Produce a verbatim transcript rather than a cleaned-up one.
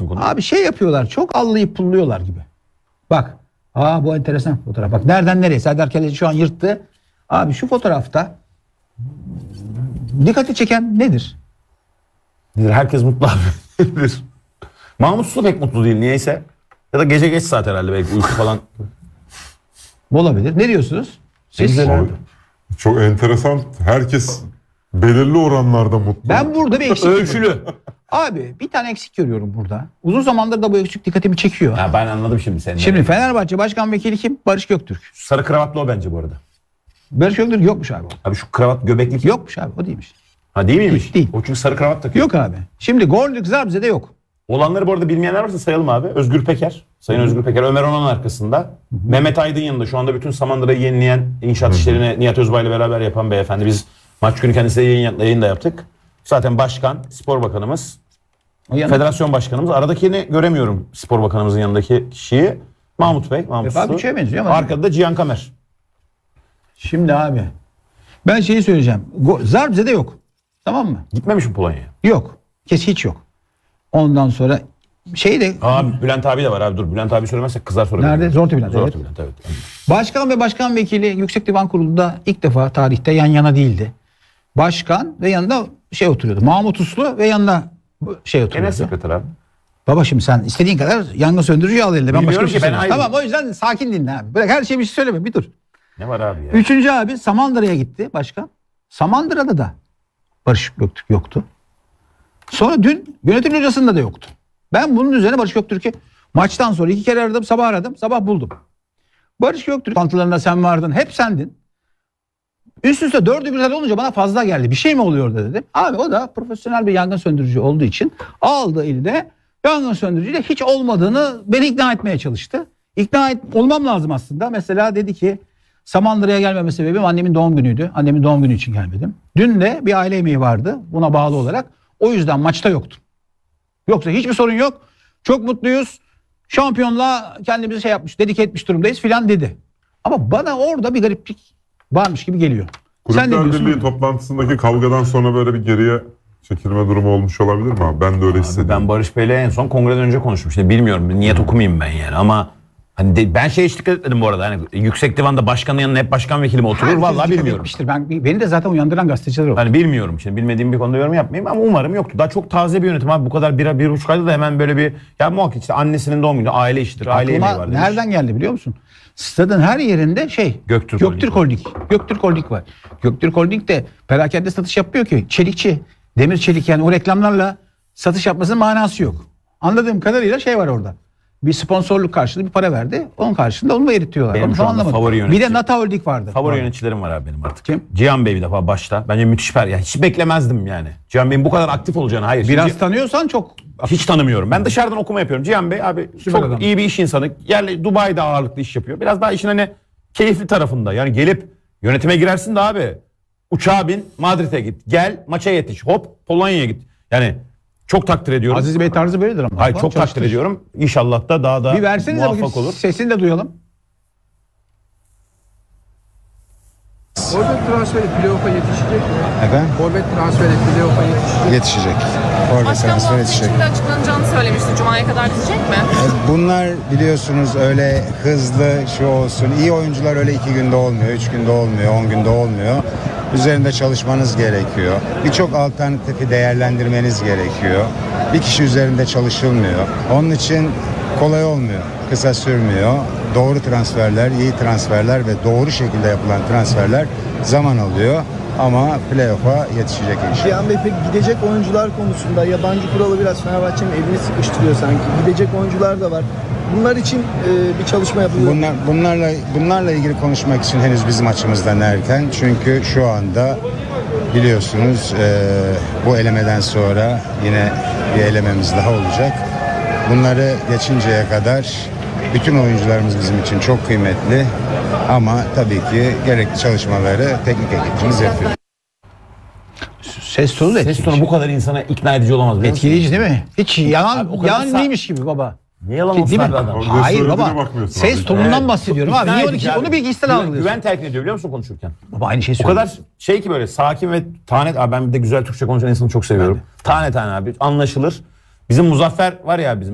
bu konuda? Abi şey yapıyorlar, çok allayıp pulluyorlar gibi. Bak, aa bu enteresan fotoğraf. Bak nereden nereye? Serdar Keleci şu an yırttı. Abi şu fotoğrafta dikkati çeken nedir? Herkes mutlu abi. Mahmut Uslu pek mutlu değil niyeyse. Ya da gece geç saat herhalde belki uyku falan. Olabilir. Ne diyorsunuz? Siz? Abi, çok enteresan. Herkes belirli oranlarda mutlu. Ben burada bir eksik Ölçülü. görüyorum. Abi bir tane eksik görüyorum burada. Uzun zamandır da bu eksik dikkatimi çekiyor. Ha, ben anladım şimdi seni. Şimdi Fenerbahçe Başkan Vekili kim? Barış Göktürk. Sarı kravatlı o bence bu arada. Barış Göktürk yokmuş abi. Abi şu kravat göbeklik. Yokmuş abi, o değilmiş. Ha değil miymiş? Değil. O çünkü sarı kravat takıyor. Yok abi. Şimdi Gorluk Zabze'de yok. Olanları bu arada bilmeyenler varsa sayalım abi. Özgür Peker. Sayın Özgür Peker. Ömer Onan'ın arkasında. Hı-hı. Mehmet Aydın yanında. Şu anda bütün Samandıra'yı yenileyen, inşaat Hı-hı. işlerini Nihat Özbay'la beraber yapan beyefendi. Biz maç günü kendisiyle yayın, yayın da yaptık. Zaten başkan, spor bakanımız, federasyon başkanımız. Aradakini göremiyorum, spor bakanımızın yanındaki kişiyi. Mahmut Bey. Mahmut Vefa bir şeye benziyor ama. Arkada da Cihan Kamer. Şimdi abi ben şeyi söyleyeceğim. Zabze'de yok. Tamam mı? Gitmemiş mi Polonya'ya? Yok. Kes hiç yok. Ondan sonra şey de... Abi Bülent abi de var abi, dur. Bülent abi söylemezsek kızar sonra. Nerede? Zortu Bülent. Zortu Evet. Bülent, evet. Başkan ve başkan vekili Yüksek Divan Kurulu'nda ilk defa tarihte yan yana değildi. Başkan ve yanında şey oturuyordu. Mahmut Uslu ve yanında şey oturuyordu. Genel sekreter abi. Baba şimdi sen istediğin kadar yangın söndürücüyü al elinde. Ben başka bir şey ben söyleyeyim. Tamam, o yüzden sakin dinle abi. Bırak her şeyi bir şey söyleme, bir dur. Ne var abi ya? Üçüncü abi Samandıra'ya gitti başkan. Samandıra'da da Barış Göktürk yoktu. Sonra dün yönetim hocasında da yoktu. Ben bunun üzerine Barış Göktürk'ü maçtan sonra iki kere aradım, sabah aradım, sabah buldum. Barış Göktürk toplantılarında sen vardın, hep sendin. Üst üste dördü birden olunca bana fazla geldi. Bir şey mi oluyor da dedim. Abi o da profesyonel bir yangın söndürücü olduğu için aldı eline yangın söndürücüyle hiç olmadığını beni ikna etmeye çalıştı. İkna et, olmam lazım aslında. Mesela dedi ki Samandıra'ya gelmeme sebebim annemin doğum günüydü. Annemin doğum günü için gelmedim. Dün de bir aile yemeği vardı buna bağlı olarak. O yüzden maçta yoktum. Yoksa hiçbir sorun yok. Çok mutluyuz. Şampiyonluğa kendimizi şey yapmış, dedike etmiş durumdayız filan dedi. Ama bana orada bir gariplik varmış gibi geliyor. Sen ne Kulüpler diyorsun? Birliği toplantısındaki kavgadan sonra böyle bir geriye çekilme durumu olmuş olabilir mi abi? Ben de öyle Abi hissediyorum. ben Barış Bey'le en son kongreden önce konuşmuştum. Bilmiyorum, niyet okumayayım ben yani ama hani de, ben şey hiç dikkat etmedim bu arada. Hani yüksek divanda başkanın yanına hep başkan vekili mi oturur? Herkes Vallahi dikkat bilmiyorum. etmiştir. Ben, beni de zaten uyandıran gazeteciler oldu. Hani bilmiyorum şimdi, bilmediğim bir konuda yorum yapmayayım ama umarım yoktu. Daha çok taze bir yönetim abi, bu kadar bir, bir buçuk ayda da hemen böyle bir, ya muhakkak işte annesinin doğum günü, aile işidir, aile yemeği Aklıma var demiş. nereden geldi biliyor musun? Stadın her yerinde şey Göktürk Göktürk Holding. Göktürk Holding var. Göktürk Holding de perakende satış yapıyor ki çelikçi, demir çelik, yani o reklamlarla satış yapmasının manası yok. Anladığım kadarıyla şey var orada. Bir sponsorluk karşılığı bir para verdi. Onun karşılığında onu mu eritiyorlar? Benim Onu şu anda anlamadım. favori Bir yönetici. de Nata Holding vardı. Favori Var. yöneticilerim var abi benim artık. Kim? Cihan Bey bir defa başta. Bence müthiş per. Yani hiç beklemezdim yani. Cihan Bey'in bu kadar aktif olacağını. Hayır. Biraz Şimdi, tanıyorsan çok hiç tanımıyorum. Ben dışarıdan okuma yapıyorum. Cihan Bey abi Süper çok adam. iyi bir iş insanı. Yerli Dubai'de ağırlıklı iş yapıyor. Biraz daha işin hani keyifli tarafında. Yani gelip yönetime girersin de abi. Uçağa bin, Madrid'e git. Gel, maça yetiş. Hop, Polonya'ya git. Yani çok takdir ediyorum. Aziz Bey tarzı böyledir ama. Hayır, çok Çalıştır. takdir ediyorum. İnşallah da daha da Bir versenize muvaffak bakayım, olur. sesini de duyalım. Forvet transferi playoff'a yetişecek mi? Efendim? Forvet transferi playoff'a yetişecek mi? Yetişecek. Forvet Başkan bu transfer hafta yetişecek. içinde açıklanacağını söylemişti. Cuma'ya kadar gidecek mi? Bunlar biliyorsunuz öyle hızlı şu olsun. İyi oyuncular öyle iki günde olmuyor, üç günde olmuyor, on günde olmuyor. Üzerinde çalışmanız gerekiyor. Birçok alternatifi değerlendirmeniz gerekiyor. Bir kişi üzerinde çalışılmıyor. Onun için kolay olmuyor, kısa sürmüyor. Doğru transferler, iyi transferler ve doğru şekilde yapılan transferler zaman alıyor. Ama playoff'a yetişecek inşallah. Cihan Bey, peki gidecek oyuncular konusunda yabancı kuralı biraz Fenerbahçe'nin elini sıkıştırıyor sanki. Gidecek oyuncular da var. Bunlar için e, bir çalışma yapılıyor. Bunlar, bunlarla bunlarla ilgili konuşmak için henüz bizim açımızdan erken. Çünkü şu anda biliyorsunuz e, bu elemeden sonra yine bir elememiz daha olacak. Bunları geçinceye kadar bütün oyuncularımız bizim için çok kıymetli. Ama tabii ki gerekli çalışmaları teknik ekibimiz yapıyor. Ses tonu da Ses etkileyici. tonu bu kadar insana ikna edici olamaz. biliyor musun? Etkileyici değil mi? Hiç yalan, Abi o kadar yalan sa- değilmiş gibi baba. Ne yalan Değil olsun mi? abi adam. Orada Hayır söylediğine baba. bakmıyorsun Ses abi. tonundan Evet. bahsediyorum Çok abi. ikna Niye edici onu, abi. onu bir kişisel Güven- algılıyorsun? Güven telkin ediyor biliyor musun konuşurken? Baba aynı şeyi O kadar şey ki böyle sakin ve tane, abi ben bir de güzel Türkçe konuşan insanı çok seviyorum. Tane tane abi anlaşılır. Bizim Muzaffer var ya bizim